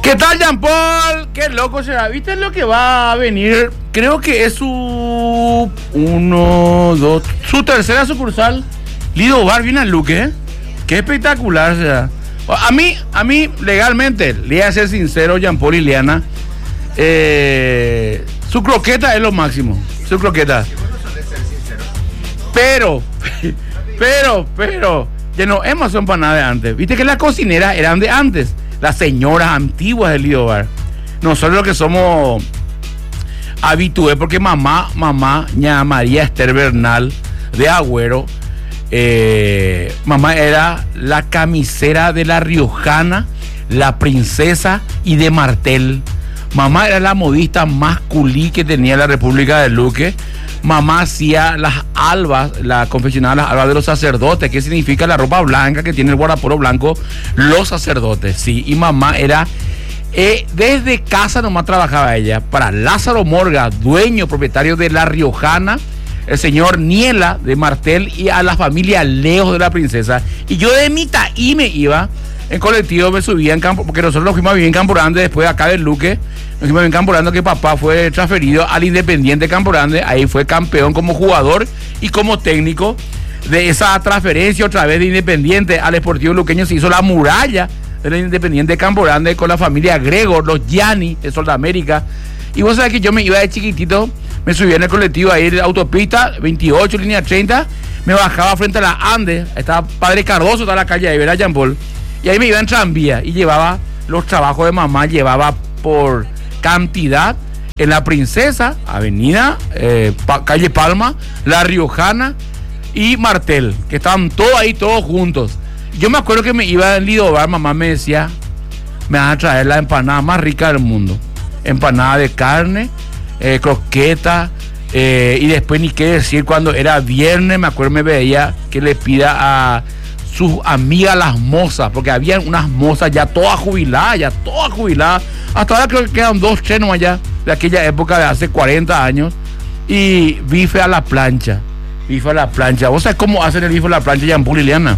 ¿Qué tal, Jean Paul? Qué loco será. ¿Viste lo que va a venir? Creo que es su su tercera sucursal. Lido Bar viene al Luque, ¿eh? Qué espectacular será. A mí, legalmente, le voy a ser sincero, Jean Paul y Liana, su croqueta es lo máximo. Su croqueta. Pero, ya no hemos hecho empanadas de antes. Viste que las cocineras eran de antes. Las señoras antiguas del Lido Bar. Nosotros los que somos habitué, porque mamá, ña María Esther Bernal de Agüero, mamá era la camisera de La Riojana, La Princesa y de Martel. Mamá era la modista más culí que tenía la República del Luque. Mamá hacía las albas, confeccionaba las albas de los sacerdotes, que significa la ropa blanca que tiene el guardaporo blanco, los sacerdotes, sí. Y mamá era, desde casa nomás trabajaba ella, para Lázaro Morga, dueño, propietario de La Riojana, el señor Niela de Martel y a la familia Lejos de La Princesa. Y yo de Mitaí me iba, en colectivo me subía en Campo, porque nosotros nos fuimos a vivir en Campo Grande, después de acá del Luque, nos fuimos a vivir en Campo Grande, que papá fue transferido al Independiente Campo Grande, ahí fue campeón como jugador y como técnico. De esa transferencia otra vez de Independiente al Sportivo Luqueño se hizo la muralla del Independiente Campo Grande con la familia Gregor, los Gianni de Sudamérica. Y vos sabés que yo me iba de chiquitito, me subía en el colectivo ahí de autopista 28, línea 30, me bajaba frente a la Andes, estaba Padre Cardoso, estaba la calle ahí, ¿verdad, Jean Paul? Y ahí me iba en tranvía y llevaba los trabajos de mamá, llevaba por cantidad en La Princesa, avenida, calle Palma, La Riojana y Martel, que estaban todos ahí, todos juntos. Yo me acuerdo que me iba en Lido Bar, mamá me decía, me van a traer la empanada más rica del mundo. Empanada de carne, croqueta, y después ni qué decir, cuando era viernes, me acuerdo me veía que le pida a sus amigas las mozas, porque habían unas mozas ya todas jubiladas, hasta ahora creo que quedan 2, 3 nomás ya, de aquella época de hace 40 años, y bife a la plancha. ¿Vos sabés cómo hacen el bife a la plancha, Jean Paul y Liliana?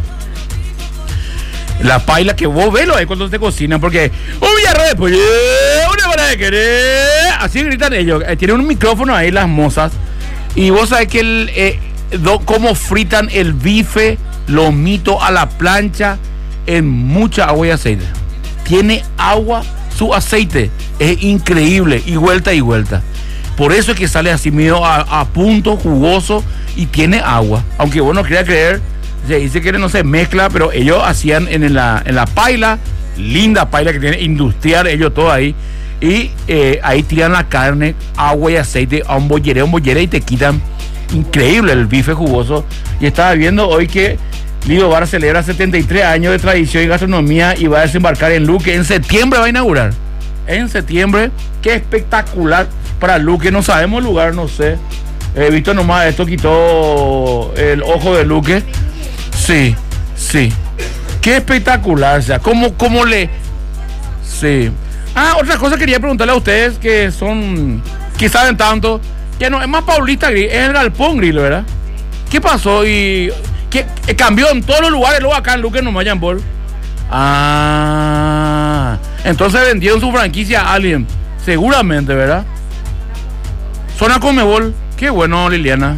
La paila que vos velo ahí cuando te cocinan, porque una hora de querer, así gritan ellos, tienen un micrófono ahí las mozas, y vos sabés que cómo fritan el bife lomito a la plancha en mucha agua y aceite. Tiene agua, su aceite es increíble, y vuelta. Por eso es que sale así medio a punto, jugoso, y tiene agua. Aunque vos no quieras creer, se dice que no se mezcla, pero ellos hacían en la paila, linda paila que tiene industrial, ellos todo ahí, y ahí tiran la carne, agua y aceite a un bollere, y te quitan. Increíble el bife jugoso. Y estaba viendo hoy que Lido Bar celebra 73 años de tradición y gastronomía y va a desembarcar en Luque. En septiembre va a inaugurar. En septiembre. Qué espectacular para Luque. No sabemos el lugar, no sé. He visto nomás, esto quitó el ojo de Luque. Sí. Qué espectacular. O sea, ¿cómo le...? Sí. Otra cosa quería preguntarle a ustedes que saben tanto. Ya no, es más Paulista Grill, es el Galpón Grill, ¿verdad? ¿Qué pasó? Y que cambió en todos los lugares, luego acá en Luque no me vayan por. Entonces vendieron su franquicia a alguien, seguramente, ¿verdad? Zona Conmebol, qué bueno, Liliana.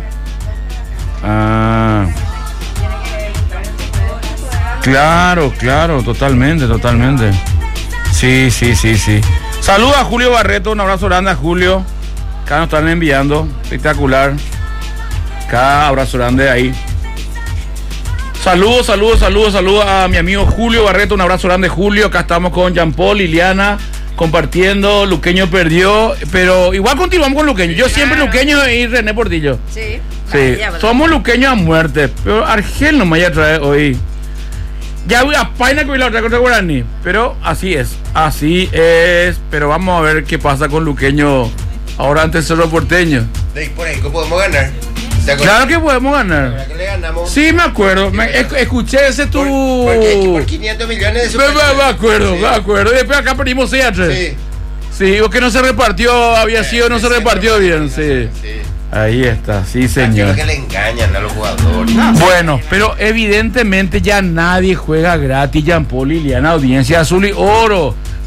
Claro, totalmente. Sí. Saluda a Julio Barreto, un abrazo grande a Julio. Acá nos están enviando, espectacular. Acá, abrazo grande ahí. Saludos a mi amigo Julio Barreto, un abrazo grande, Julio. Acá estamos con Jean Paul, Liliana, compartiendo. Luqueño perdió, pero igual continuamos con Luqueño. Yo siempre Luqueño y René Portillo. Sí. Somos luqueños a muerte, pero Argel no me vaya a traer hoy. Ya voy a Paina con la otra contra Guaraní, pero así es. Pero vamos a ver qué pasa con Luqueño ahora ante Cerro Porteño. Por ahí, ¿cómo podemos ganar? Claro que podemos ganar. ¿Que le ganamos? Sí, me acuerdo. Escuché ese tu... Por 500 millones de superhéroes. Me acuerdo. Y después acá perdimos 6-3. Sí, o que no se repartió, no se repartió bien. Sí. Ahí está, sí, señor. Creo que le engañan a los jugadores. Bueno, pero evidentemente ya nadie juega gratis, Jean Paul, Liliana, audiencia azul y oro.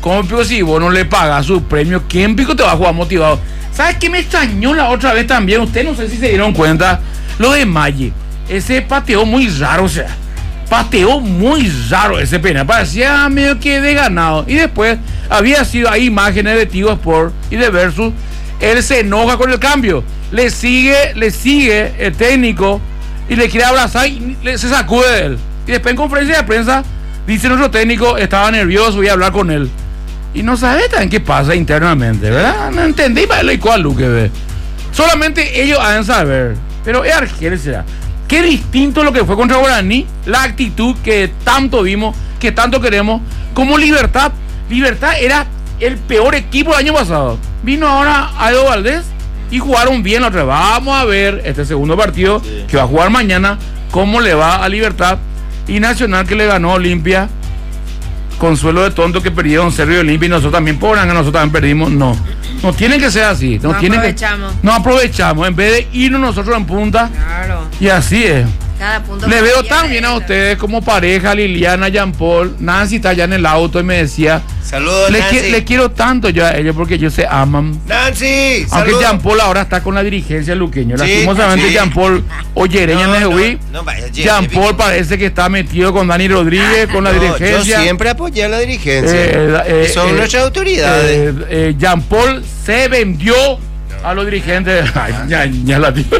¿Cómo pico si vos no le pagas su premio? ¿Quién pico te va a jugar motivado? ¿Sabes qué me extrañó la otra vez también? Ustedes no sé si se dieron cuenta. Lo de Maggi. Ese pateó muy raro, o sea. Pateó muy raro ese penal. Parecía medio que de ganado. Y después había sido ahí imágenes de Tigo Sport y de Versus. Él se enoja con el cambio. Le sigue el técnico y le quiere abrazar y se sacude de él. Y después en conferencia de prensa dice nuestro técnico, estaba nervioso, voy a hablar con él. Y no sabe también qué pasa internamente, ¿verdad? No entendí para el cual Luque ve. Solamente ellos han de saber. Pero es Argel, será. Qué distinto lo que fue contra Guaraní, la actitud que tanto vimos, que tanto queremos, como Libertad. Libertad era el peor equipo del año pasado. Vino ahora Aldo Valdés y jugaron bien la otra vez. Vamos a ver este segundo partido que va a jugar mañana, cómo le va a Libertad. Y Nacional, que le ganó a Olimpia. Consuelo de tonto que perdieron Cerro y Olimpia, y nosotros también, nosotros también perdimos. No tiene que ser así. No aprovechamos. En vez de irnos nosotros en punta. Claro. Y así es. Cada punto. Le veo tan bien a ustedes como pareja, Liliana, Jean Paul. Nancy está allá en el auto y me decía: saludos, Nancy. Le quiero tanto yo a ellos porque ellos se aman. Nancy, aunque Jean Paul ahora está con la dirigencia luqueño. Lastimosamente, Jean Paul Ollereña Jean Paul parece que está metido con Dani Rodríguez, con la dirigencia. Yo siempre apoyé a la dirigencia. Son nuestras autoridades. Jean Paul se vendió a los dirigentes. Ay, ya la digo.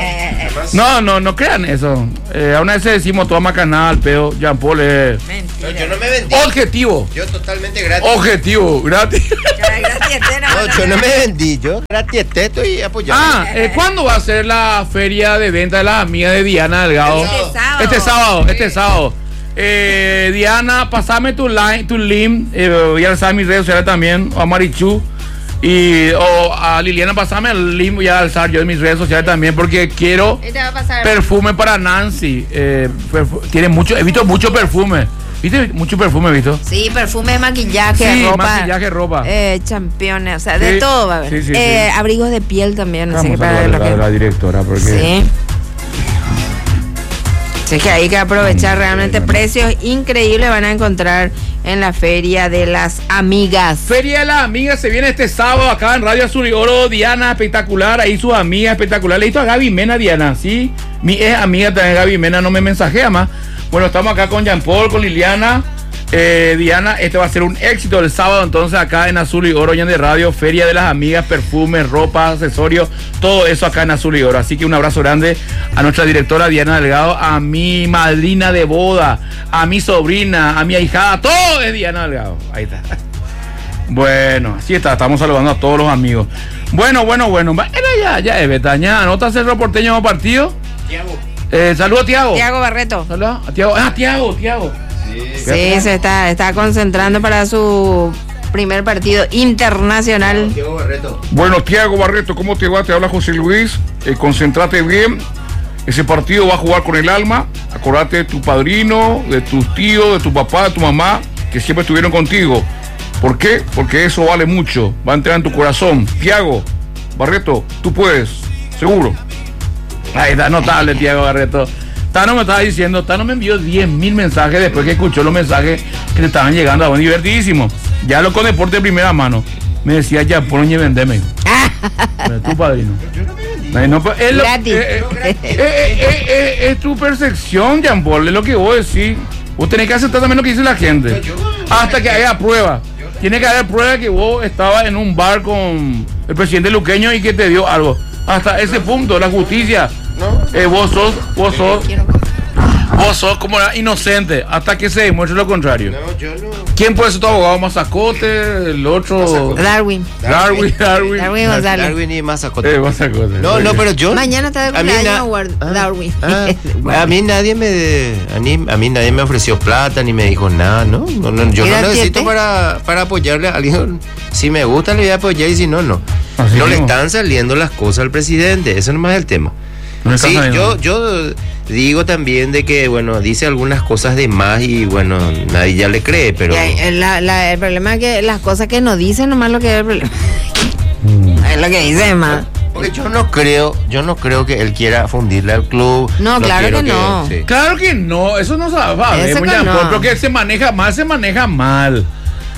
No crean eso. A una vez decimos toda macanada al pedo. Jean Paul es. No, yo no me vendí. Objetivo. Yo totalmente gratis. Objetivo, gratis. No, yo no me vendí. Yo gratis estoy apoyando. ¿Cuándo va a ser la feria de venta de las amigas de Diana Delgado? Este sábado. Diana, pasame tu link. Voy a alzar mis redes sociales también. O a Marichu. O a Liliana, pasame el link. Voy a alzar yo en mis redes sociales también porque quiero perfume para Nancy. Tiene mucho, he visto mucho perfume. ¿Viste? Mucho perfume, ¿visto? Sí, perfume, maquillaje, ropa. Championes, o sea, de todo va a haber. Sí. Abrigos de piel también. Vamos a la directora porque... Sí. Es que hay que aprovechar realmente precios increíbles van a encontrar en la Feria de las Amigas. Feria de las Amigas se viene este sábado acá en Radio Azul y Oro. Diana, espectacular, ahí sus amigas, espectacular. Le hizo a Gaby Mena, Diana, ¿sí? Mi ex amiga también, Gaby Mena, no me mensajea más. Bueno, estamos acá con Jean Paul, con Liliana. Diana, este va a ser un éxito el sábado entonces acá en Azul y Oro, de Radio, Feria de las Amigas, perfumes, ropa, accesorios, todo eso acá en Azul y Oro. Así que un abrazo grande a nuestra directora Diana Delgado, a mi madrina de boda, a mi sobrina, a mi ahijada, todo es Diana Delgado. Ahí está. Bueno, así está, estamos saludando a todos los amigos. Bueno. Ya es Betaña, ¿anota Cerro Porteño a partido? Saludos a Tiago. Tiago Barreto. Saludos a Tiago. Tiago. Sí, se está concentrando para su primer partido internacional. Bueno, Tiago Barreto, ¿cómo te va? Te habla José Luis. Concéntrate bien. Ese partido va a jugar con el alma. Acordate de tu padrino, de tus tíos, de tu papá, de tu mamá, que siempre estuvieron contigo. ¿Por qué? Porque eso vale mucho. Va a entrar en tu corazón. Tiago Barreto, tú puedes. Seguro. Ahí está, notable, Tiago Barreto. Tano me estaba diciendo, Tano me envió 10.000 mensajes después que escuchó los mensajes que le estaban llegando. Bueno, divertidísimo. Ya lo con deporte de primera mano. Me decía, ya, por no vendeme. Tu padrino. Es tu percepción, Jean Paul, es lo que vos decís. Vos tenés que aceptar también lo que dice la gente. Hasta que haya prueba. Tiene que haber prueba que vos estabas en un bar con el presidente luqueño y que te dio algo. Hasta ese punto, la justicia. Vos sos como inocente hasta que se demuestre lo contrario. No, yo no. ¿Quién puede ser tu abogado? ¿Mazacote? ¿El otro? Darwin González. Darwin y Mazacote. Mazacote. No, pero yo. Mañana está de cumpleaños Darwin. A mí nadie me ofreció plata ni me dijo nada, ¿no? Yo no necesito para apoyarle a alguien. Si me gusta le voy a apoyar y si no, no. Así no mismo. Le están saliendo las cosas al presidente, eso nomás es el tema. Sí, yo digo también de que, bueno, dice algunas cosas de más y, bueno, nadie ya le cree, pero... El problema es que las cosas que no dicen nomás lo que es el problema. Es lo que dice más. Porque yo no creo que él quiera fundirle al club. No, claro que no. Sí. Claro que no, eso no se va a ver, Eso que no. porque se maneja mal.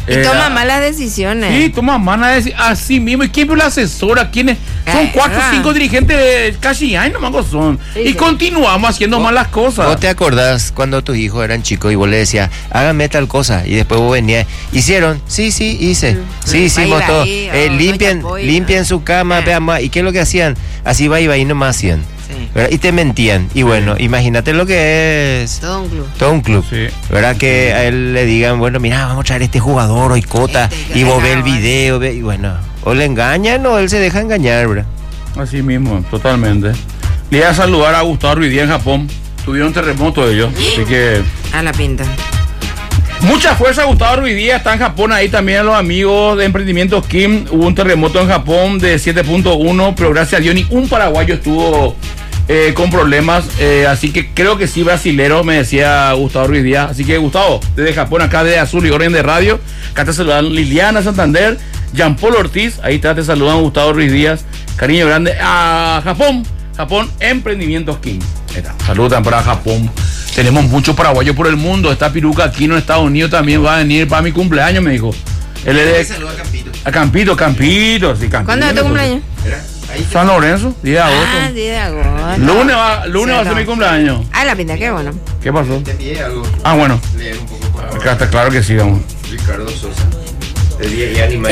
Y toma malas decisiones. Sí, toma malas decisiones. Así mismo. ¿Y quién lo asesora? ¿Quiénes? Son 4 o 5 dirigentes de casi no mango son. Sí, y sí. continuamos haciendo malas cosas. ¿Vos te acordás cuando tus hijos eran chicos y vos le decías, hágame tal cosa? Y después vos venías, ¿hicieron? Sí, hice. Sí, hicimos Ahí, todo. ahí, Limpien su cama, veamos. ¿Y qué es lo que hacían? Así va y nomás hacían. Sí. ¿Verdad? Y te mentían. Y bueno, imagínate lo que es Todo un club. todo un club. Sí. ¿Verdad? Que a él le digan, bueno, mira, vamos a traer este jugador hoy cota. Y vos ves el video, y bueno, o le engañan o él se deja engañar, ¿verdad? Así mismo, totalmente. Le iba a saludar a Gustavo Ruidía en Japón. Tuvieron terremoto ellos. Así que A la pinta. mucha fuerza, Gustavo Ruidía está en Japón. Ahí también los amigos de Emprendimientos Kim. Hubo un terremoto en Japón de 7.1, pero gracias a Dios ni un paraguayo estuvo con problemas. Así que creo que sí, brasilero, me decía Gustavo Ruidía. Así que Gustavo, desde Japón, acá de Azul y Orden de Radio. Acá te saludan Liliana Santander, Jean Paul Ortiz. Ahí te saludan Gustavo Ruiz Díaz. Cariño grande a Japón. Japón, Emprendimientos Kim. Saludan para Japón. Tenemos muchos paraguayos por el mundo. Está Piruca aquí en Estados Unidos también. Va a venir para mi cumpleaños, me dijo. Él es de... A Campito. Sí, Campito. ¿Cuándo es tu cumpleaños? San Lorenzo, 10 de agosto. 10 de agosto. Lunes va a ser mi cumpleaños. A la pinta, qué bueno. ¿Qué pasó? Te pide algo. Ah, bueno. Leer un poco por Acá está claro que sí, vamos. Ricardo Sosa. De día y animal.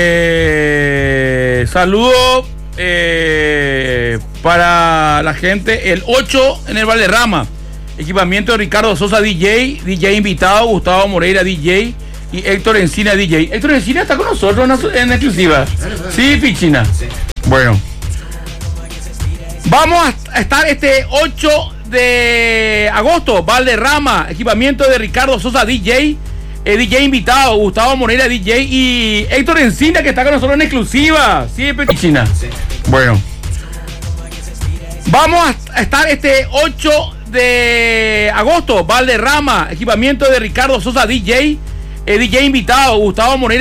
Saludo para la gente. El 8 en el Valderrama. Equipamiento de Ricardo Sosa DJ. DJ invitado, Gustavo Moreira DJ. Y Héctor Encina DJ. Héctor Encina está con nosotros en exclusiva. Sí, Pichina. Bueno. Vamos a estar este 8 de agosto. Valderrama. Equipamiento de Ricardo Sosa DJ. DJ invitado, Gustavo Moreira DJ y Héctor Encina que está con nosotros en exclusiva. Sí, Pichina. Sí. Bueno. Vamos a estar este 8 de agosto. Valderrama. Equipamiento de Ricardo Sosa DJ. DJ invitado, Gustavo Moreira.